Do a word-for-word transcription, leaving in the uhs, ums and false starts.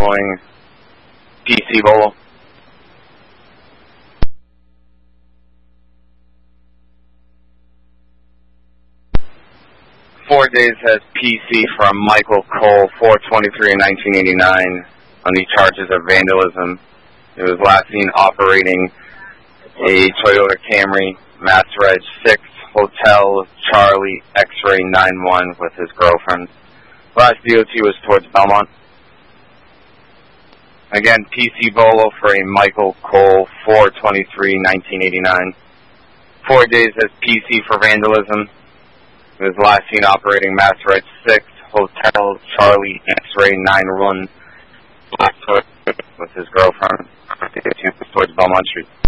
following P C Bolo. Four days has P C from Michael Cole, four twenty-three in nineteen eighty-nine, on the charges of vandalism. It was last seen operating a Toyota Camry, Mass Reg six, Hotel Charlie X-Ray nine one with his girlfriend. Last D O T was towards Belmont. Again, P C Bolo for a Michael Cole, four twenty-three nineteen eighty-nine. Four days as P C for vandalism. It was last seen operating Mass Reg six, Hotel Charlie X-Ray nine one with his girlfriend towards Belmont Street.